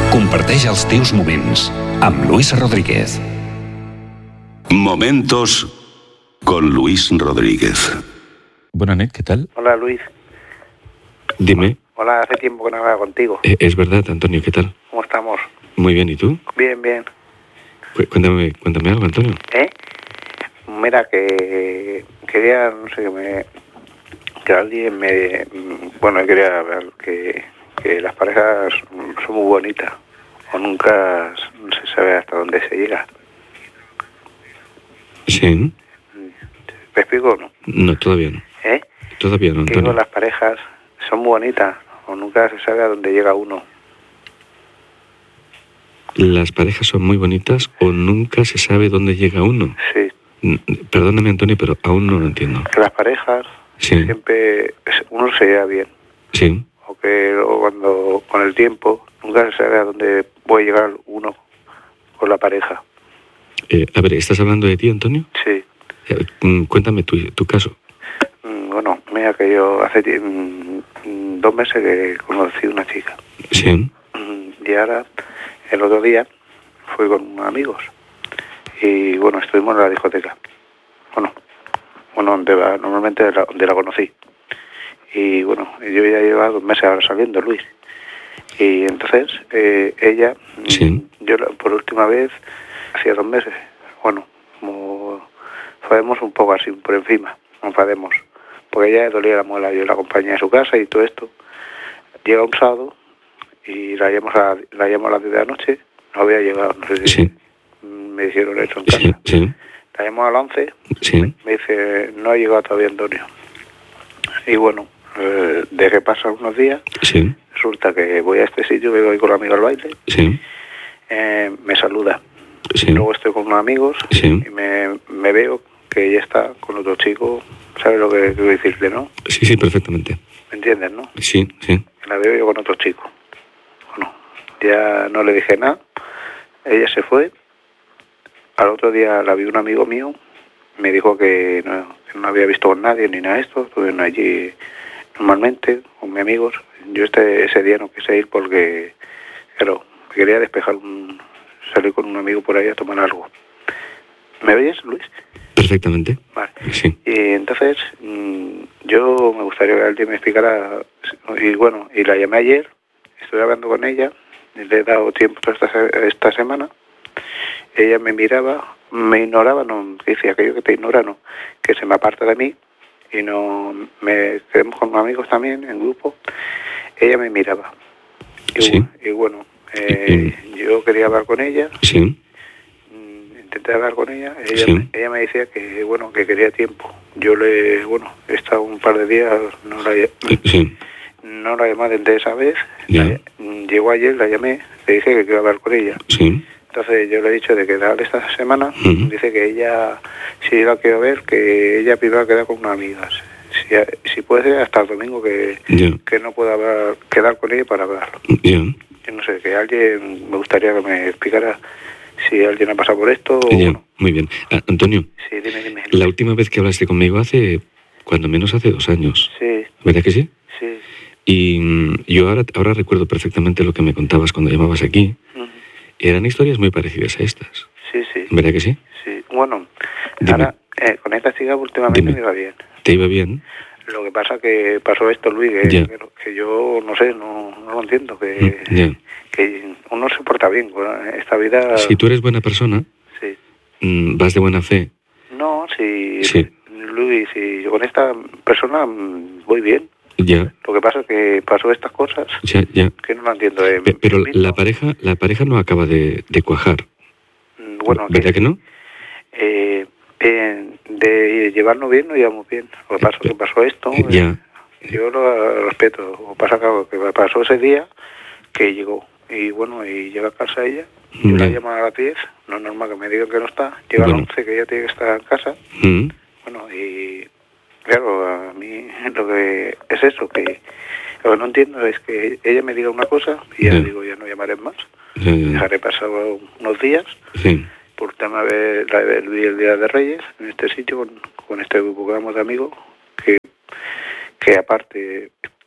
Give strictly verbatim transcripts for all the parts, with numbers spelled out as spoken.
Comparteix els teus moments amb Luis Rodríguez. Momentos con Luis Rodríguez. Buenas noches, ¿qué tal? Hola, Luis. Dime. Hola, hace tiempo que no hablaba contigo. Eh, es verdad, Antonio, ¿qué tal? ¿Cómo estamos? Muy bien, ¿y tú? Bien, bien. Cu- Cuéntame, cuéntame algo, Antonio. ¿Eh? Mira, que quería, no sé, que me... Que alguien me... Bueno, quería ver que, que las parejas son muy bonitas. O nunca se sabe hasta dónde se llega. Sí. ¿Me explico o no? No, todavía no. ¿Eh? Todavía no, Que digo, Antonio. las parejas son muy bonitas. O nunca se sabe a dónde llega uno. Las parejas son muy bonitas o nunca se sabe dónde llega uno. Sí. N- Perdóname, Antonio, pero aún no lo entiendo. Que las parejas Sí. siempre uno se lleva bien. Sí. O que luego cuando con el tiempo nunca se sabe a dónde puede llegar uno con la pareja. Eh, a ver, ¿estás hablando de ti, Antonio? Sí. Eh, mm, cuéntame tu, tu caso. Mm, Bueno, mira que yo hace ti- mm, dos meses que conocí una chica. Sí. Mm, Y ahora, el otro día, fui con unos amigos. Y bueno, estuvimos en la discoteca. Bueno, bueno donde va, normalmente la, donde la conocí. Y bueno, yo ya llevaba dos meses ahora saliendo, Luis. Y entonces, eh, ella, Sí. yo la- por última vez, hacía dos meses, bueno, como fademos un poco así, por encima, enfademos. Porque ella le dolía la muela, yo la acompañé a su casa y todo esto. Llega un sábado y la llamo a, la llamo a las diez de la noche, no había llegado, no sé si Sí. me dijeron eso en Sí. casa. Sí. La llamo a las once, Sí. me dice, no ha llegado todavía Antonio. Y bueno, eh, de que pasan unos días, Sí. resulta que voy a este sitio, que voy con la amiga al baile, Sí. eh, me saluda. Sí. Luego estoy con unos amigos Sí. y me, me veo que ella está con otro chico, ¿sabes lo que quiero decirte, no? Sí, sí, perfectamente. ¿Me entiendes, no? Sí, sí. La veo yo con otro chico. Bueno, ya no le dije nada, ella se fue. Al otro día la vi un amigo mío, me dijo que no, que no había visto con nadie ni nada de esto, estuvieron allí normalmente con mis amigos. Yo este ese día no quise ir porque, claro, quería despejar, un, salir con un amigo por ahí a tomar algo. ¿Me oyes, Luis? Perfectamente. Vale. Sí. Y entonces, mmm, yo me gustaría que alguien me explicara, y bueno, y la llamé ayer, estuve hablando con ella, y le he dado tiempo toda esta, se- esta semana. Ella me miraba, me ignoraba, no, que dice aquello que te ignora, no, que se me aparta de mí, y no, me quedamos con amigos también, en grupo, ella me miraba. Y, Sí. bu- y bueno, eh, yo quería hablar con ella, Sí. mm, intenté hablar con ella, ella, Sí. me, ella me decía que, bueno, que quería tiempo. Yo le, bueno, he estado un par de días, no la, Sí. no la llamé desde esa vez, Ya. la- llegó ayer, la llamé, le dije que quería hablar con ella. Sí. Entonces yo le he dicho de quedar esta semana, Ujú. dice que ella, si la quiero ver, que ella primero queda con unas amigas. Si, si puede ser hasta el domingo que, Ya. que no pueda hablar, quedar con ella para hablar. Ya. Yo no sé, que alguien, me gustaría que me explicara si alguien ha pasado por esto o Ya. bueno. Muy bien. Ah, Antonio, Sí, dime, dime. la última vez que hablaste conmigo hace, cuando menos hace dos años. Sí, ¿Verdad que sí? sí. Y mm, yo ahora, ahora recuerdo perfectamente lo que me contabas cuando llamabas aquí. Ujú. Eran historias muy parecidas a estas. Sí, sí. ¿Verdad que sí? Sí. Bueno, Dime. ahora eh, con esta chica últimamente Dime. me va bien. ¿Te iba bien? Lo que pasa que pasó esto, Luis, que, Ya. que, que yo no sé, no, no lo entiendo, que, Mm, Ya. que uno se porta bien con esta vida. Si tú eres buena persona, Sí. mm, vas de buena fe. No, si Sí. Luis, si yo con esta persona mm, voy bien. Ya, Lo que pasa es que pasó estas cosas ya, ya. que no lo entiendo. Eh, Pe- Pero invito. la pareja, la pareja no acaba de, de cuajar. Mm, Bueno, ¿Verdad que no? Eh, eh, de llevarnos bien, no llevamos bien. Lo que pasa es que pasó esto. Eh, ya. eh, Yo lo respeto. Lo que pasa que que pasó ese día que llegó. Y bueno, y llega a casa ella. Yo la Ya. llamo a las diez. No es normal que me digan que no está. Llega a Bueno. las once, que ella tiene que estar en casa. Mm, Bueno, y claro, a mí lo que es eso, que lo que no entiendo es que ella me diga una cosa y ya Ya. digo, ya no llamaré más. ya, ya, ya. Dejaré pasar unos días Sí. por tema de la, el, el Día de Reyes en este sitio con, con este grupo que vamos de amigos que, que aparte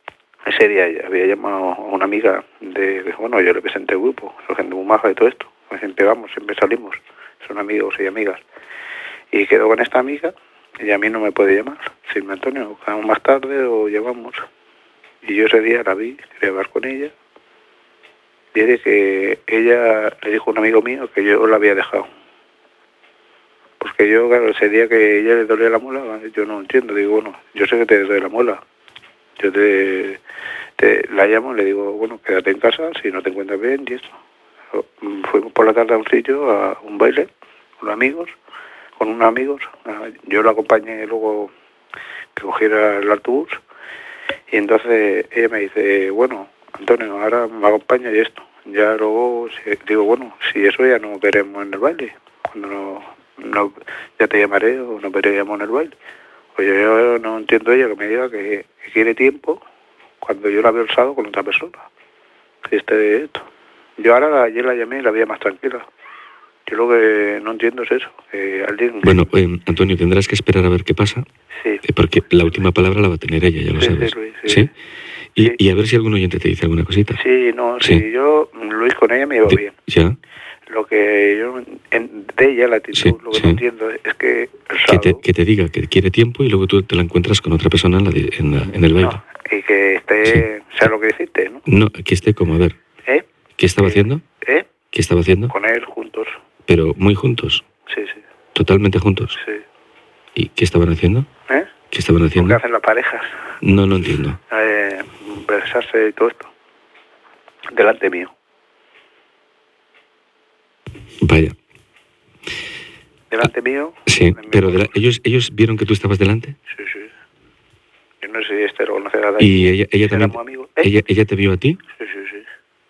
ese día ella había llamado a una amiga de, de bueno, yo le presenté el grupo, son gente muy maja y todo esto, pues siempre vamos, siempre salimos, son amigos y amigas, y quedó con esta amiga, y a mí no me puede llamar, decirme, Antonio, quedamos más tarde o llamamos, y yo ese día la vi, quería hablar con ella, y de que ella le dijo a un amigo mío que yo la había dejado, porque yo, claro, ese día que ella le dolía la muela, yo no entiendo, digo, bueno, yo sé que te duele la muela, yo te, te la llamo y le digo, bueno, quédate en casa si no te encuentras bien y esto. Fuimos por la tarde a un sitio, a un baile, con amigos, con unos amigos. Yo lo acompañé luego que cogiera el autobús y entonces ella me dice, bueno, Antonio, ahora me acompaña y esto. Ya luego digo, bueno, si eso ya no queremos en el baile, cuando no, no ya te llamaré o nos veremos en el baile. Pues yo no entiendo ella que me diga que, que quiere tiempo cuando yo la había usado con otra persona. Que esté esto. Yo ahora ayer la llamé y la veía más tranquila. Yo lo que no entiendo es eso. Que alguien... Bueno, eh, Antonio, tendrás que esperar a ver qué pasa. Sí. Eh, porque la última palabra la va a tener ella, ya lo sí, sabes. Sí, Luis, sí. ¿Sí? Y, Sí. y a ver si algún oyente te dice alguna cosita. Sí, no, sí. sí. Yo, Luis, con ella me llevo de, bien. ¿Ya? Lo que yo, en, de ella la actitud, Sí, lo que sí. no entiendo es que el Que sábado... te, que te diga que quiere tiempo y luego tú te la encuentras con otra persona en, la de- en, la- en el baile. No, y que esté... Sí. sea lo que dijiste, ¿no? No, que esté como, a ver, ¿Eh? ¿qué estaba Eh, haciendo? ¿Eh? ¿Qué estaba haciendo? Con él juntos. Pero muy juntos, Sí, sí, totalmente juntos. sí. ¿Y qué estaban haciendo? ¿Eh? ¿Qué estaban Lo que haciendo? hacen las parejas. No, no entiendo. Eh, besarse y todo esto. Delante mío. Vaya. Delante mío. Sí, en mi pero de cuarto. la- ellos ellos vieron que tú estabas delante Sí, sí. Yo no sé si este lo conocerá de ahí. y ella ella también Éramos amigos. ¿Eh? ella ella te vio a ti. Sí, sí, sí.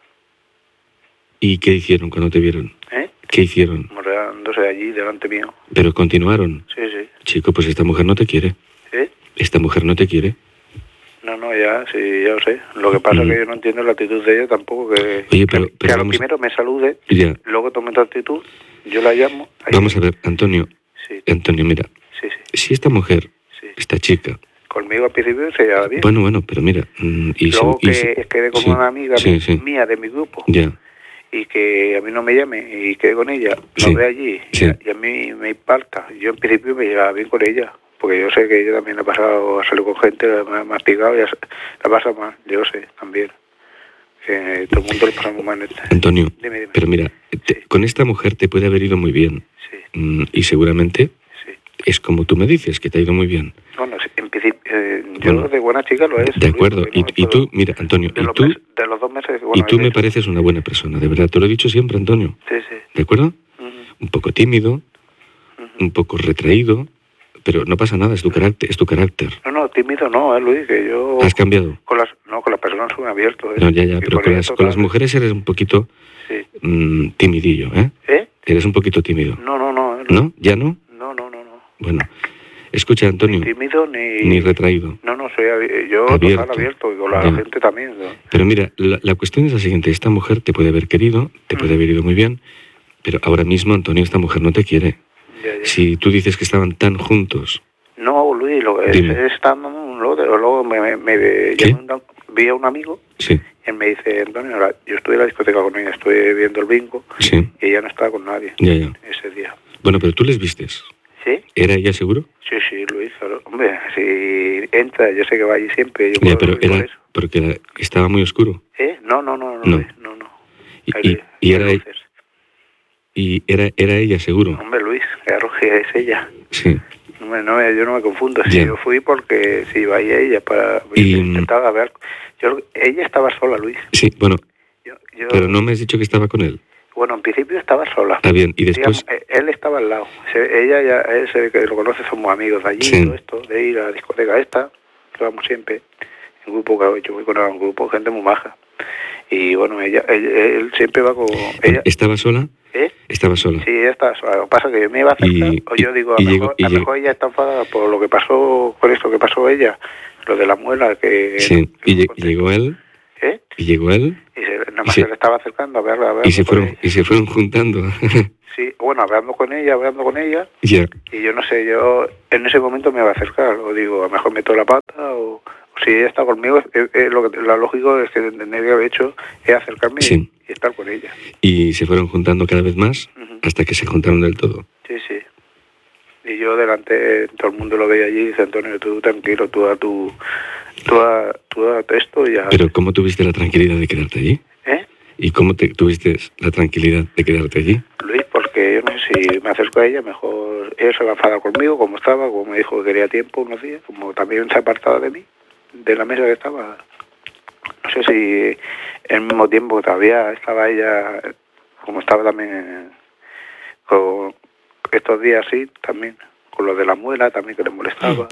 ¿Y qué hicieron cuando te vieron? ¿Eh? ¿Qué hicieron? Morreándose allí delante mío. Pero continuaron. Sí, sí. Chico, pues esta mujer no te quiere. ¿Eh? Esta mujer no te quiere. No, no, ya, sí, ya lo sé. Lo que pasa Mm. es que yo no entiendo la actitud de ella tampoco. Que, Oye, pero- que, pero que a lo vamos- primero me salude, Ya. luego tome otra actitud, yo la llamo. ahí- Vamos a ver, Antonio. Sí, Antonio, mira, sí, sí. si esta mujer, sí. esta chica, Conmigo al principio se llevaba bien. bueno, bueno, pero mira, mm, y se- luego y que se- quedé con sí, una amiga sí, mi- sí. mía de mi grupo Ya, y que a mí no me llame y quedé con ella, Sí, lo ve allí sí. y, a, y a mí me impacta. Yo en principio me llevaba bien con ella, porque yo sé que ella también le ha pasado, ha salido con gente, me ha mastigado y ha- la pasa mal, yo sé también. Que todo el mundo le pasa muy mal. en este- Antonio, Dime, dime. pero mira, te- con esta mujer te puede haber ido muy bien. Sí, Mm, y seguramente sí. es como tú me dices, que te ha ido muy bien. Bueno, sí, en principio, eh, yo Bueno, de buena chica lo es. De acuerdo. Luis, porque Y, no me y tú, puedo- mira, Antonio, de y los, tú, mes- de los dos meses que, bueno, y tú he me hecho- pareces una buena persona, de verdad. Te lo he dicho siempre, Antonio. Sí, sí. ¿De acuerdo? Ujú, Un poco tímido, ujú. un poco retraído, pero no pasa nada, es tu carácter. Es tu carácter. No, no, tímido no, eh, Luis, que yo... ¿Has cambiado? Con las, no, con las personas soy abierto. ¿eh? No, ya, ya, Y pero con ella las, con las total. mujeres eres un poquito Sí. mm, timidillo, ¿eh? ¿Eh? Eres un poquito tímido. No, no, no. eh, ¿No? ¿Ya no? No, no, no, no. Bueno, escucha, Antonio, Ni tímido ni... ni retraído. No, no, soy abi- yo Abierto. total abierto y con la Ya. gente también. ¿no? Pero mira, la, la cuestión es la siguiente. Esta mujer te puede haber querido, te puede haber ido muy bien, pero ahora mismo, Antonio, esta mujer no te quiere. Ya, ya. Si tú dices que estaban tan juntos, No, Luis, lo que Dime. es estando, luego, luego me, me, me ¿Qué? llamé un- vi a un amigo sí, y él me dice, Antonio, la- yo estuve en la discoteca con ella, estuve viendo el bingo sí, y ella no estaba con nadie ya, ya. ese día. Bueno, pero tú les vistes. ¿Sí? ¿Era ella seguro? Sí, sí, Luis, claro. Hombre, si entra, yo sé que va allí siempre. Yo Ya, puedo pero ir por era eso. porque era- estaba muy oscuro. ¿Eh? No, no, no, no, No. Luis, no, no. Y, Hay- y- y hay era, luces. y era, era ella seguro. Hombre, Luis, claro que es ella. Sí. No me, no me- yo no me confundo. Si Ya. yo fui porque si iba ahí ella para Y- intentaba ver. Yo, ella estaba sola, Luis. Sí, bueno, Yo, yo- pero no me has dicho que estaba con él. Bueno, en principio estaba sola. Está bien, y después... Digamos, eh, él estaba al lado. Se- ella ya, él se, que lo conoce, somos amigos de allí, Sí. todo esto, de ir a la discoteca esta, que vamos siempre, en grupo, que yo voy con un grupo, gente muy maja. Y bueno, ella, él, él siempre va con ella. ¿Estaba sola? ¿Eh? Estaba sola. Sí, ella está sola. Lo que pasa es que yo me iba a acercar, Y- o yo digo, a y lo llegó- mejor, y a lo llegó- mejor ella está enfadada por lo que pasó, por esto que pasó ella, lo de la muela, que... Sí, que y me lle- conté. llegó él, ¿Eh? y llegó él, Y se, nada más y se- se le estaba acercando a verla, a verla. y se con fueron, ella. y se fueron juntando. Sí, bueno, hablando con ella, hablando con ella, Ya, y yo no sé, yo en ese momento me va a acercar, o digo, a lo mejor meto la pata, o, Si ella está conmigo, es, es lo, que, lo lógico es que tendría que haber hecho es acercarme Sí. y, y estar con ella. Y se fueron juntando cada vez más Ujú. hasta que se juntaron del todo. Sí, sí. Y yo delante, todo el mundo lo veía allí y dice, Antonio, tú tranquilo, tú a tu, tú a, tú a esto y a... Pero ¿cómo tuviste la tranquilidad de quedarte allí? ¿Eh? ¿Y cómo te tuviste la tranquilidad de quedarte allí? Luis, porque yo no sé si me acerco a ella, mejor ella se va a enfadar conmigo, como estaba, como me dijo que quería tiempo unos días, como también se apartaba de mí, de la mesa que estaba. No sé si al mismo tiempo todavía estaba ella, como estaba también con estos días así, también, con lo de la muela también que le molestaba.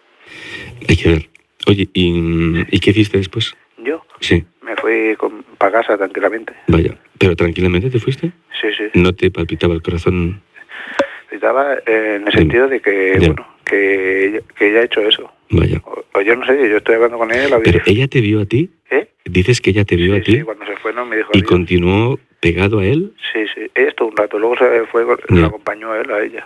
Hay que ver. Oye, ¿y, ¿y qué hiciste después? Yo Sí, me fui para casa tranquilamente. vaya. ¿Pero tranquilamente te fuiste? Sí, sí. ¿No te palpitaba el corazón? Estaba eh, en el sentido de que, Ya. bueno, que ella, que ella ha hecho eso. Vaya. O, o yo no sé, yo estoy hablando con ella, la vi. ¿Pero ella te vio a ti? ¿Eh? ¿Dices que ella te vio Sí, a ti? sí, cuando se fue no me dijo ¿Y adiós. continuó pegado a él? Sí, sí. Ella estuvo un rato, luego se fue, Ya. la acompañó a él, a ella.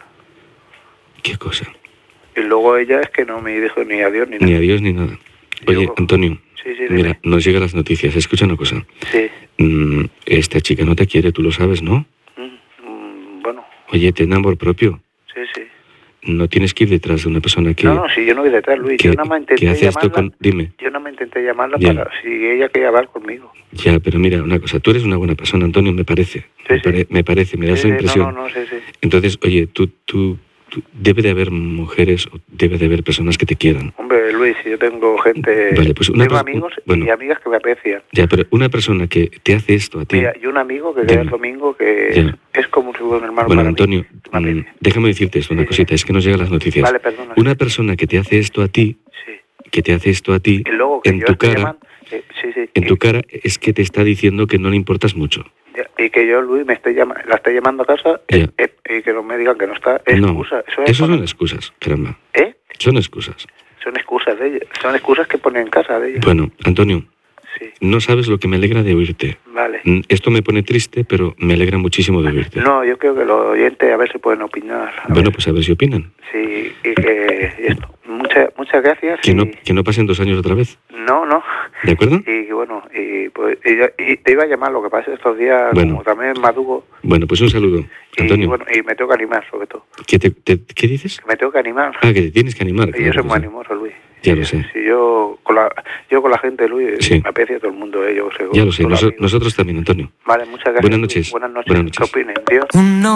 ¿Qué cosa? Y luego ella es que no me dijo ni adiós ni nada. Ni adiós ni nada. Oye, Yo- Antonio, Sí, sí, dime. mira, nos llegan las noticias. Escucha una cosa. Sí. Mm, esta chica no te quiere, tú lo sabes, ¿no? Mm, mm, bueno, Oye, ten amor propio. sí, sí. No tienes que ir detrás de una persona que... No, no, si yo no voy detrás, Luis. que, Yo nada más intenté que hace esto llamarla. con... Dime. Yo nada más intenté llamarla Ya. para si ella quería hablar conmigo. Ya, pero mira, una cosa. Tú eres una buena persona, Antonio, me parece. Sí, me, sí. pare- me parece, me da Sí, esa sí, impresión. No, no, no, sí, sí. Entonces, oye, tú, tú, tú- debe de haber mujeres o debe de haber personas que te quieran. Hombre, Luis, yo tengo gente, Vale, pues una tengo pers- amigos bueno. y amigas que me aprecian. Ya, pero una persona que te hace esto a ti... Mira, y un amigo que Dime. queda el domingo que Ya. es como si fuera un hermano Bueno, para Antonio, mí. Me mm, aprecia. déjame decirte esto, una Sí, sí. cosita, es que nos llegan las noticias. Vale, perdona. Una persona que te hace esto a ti, Sí. que te hace esto a ti, Y luego que en yo tu estoy cara, llamando, eh, sí, sí. en y, tu cara es que te está diciendo que no le importas mucho. y que yo, Luis, me estoy llama, la estoy llamando a casa Ya. eh, eh, y que no me digan que no está. Es No, excusa. Eso es eso poner- son excusas, caramba. ¿Eh? Son excusas. Son excusas de ella. Son excusas que ponen en casa de ella. Bueno, Antonio, Sí. no sabes lo que me alegra de oírte. Vale. Mm, Esto me pone triste, pero me alegra muchísimo de oírte. No, yo creo que los oyentes a ver si pueden opinar. A Bueno, ver. pues a ver si opinan. Sí, y que y esto. Muchas muchas gracias. Que y- no, que no pasen dos años otra vez. No, no. ¿De acuerdo? Y bueno, y, pues, y, yo- y te iba a llamar, lo que pasa estos días, Bueno. como también madugo, Bueno, pues un saludo. y Antonio, bueno, y me tengo que animar sobre todo. ¿qué, te- te- ¿qué dices? Que me tengo que animar. Ah, que te tienes que animar. y yo claro soy que muy sí. animoso, Luis. Ya Y- lo sé. Si yo con la yo con la gente, Luis, Sí. me aprecia todo el mundo, eh, yo sé, Ya lo sé, con los noso- amigos. nosotros también, Antonio. Vale, muchas gracias. Buenas Luis. noches. Buenas noches. Buenas noches. ¿Qué opinen, tío? Uno